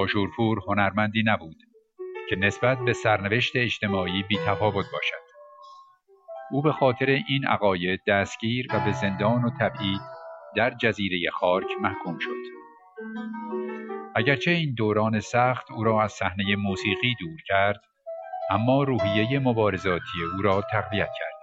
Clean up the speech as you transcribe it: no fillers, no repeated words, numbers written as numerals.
آشورپور هنرمندی نبود که نسبت به سرنوشت اجتماعی بی‌تفاوت باشد. او به خاطر این عقاید دستگیر و به زندان و تبعید در جزیره خارک محکوم شد. اگرچه این دوران سخت او را از صحنه موسیقی دور کرد، اما روحیه مبارزاتی او را تقویت کرد.